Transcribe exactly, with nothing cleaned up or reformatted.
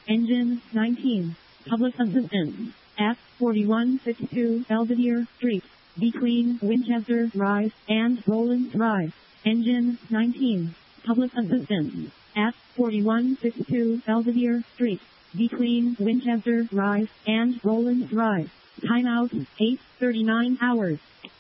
Engine nineteen. Public assistance. F forty-one fifty-two Belvedere Street. Between Winchester Drive and Roland Drive. Engine nineteen. Public assistance. F forty-one fifty-two Belvedere Street. Between Winchester Drive and Roland Drive. Timeout eight thirty-nine hours.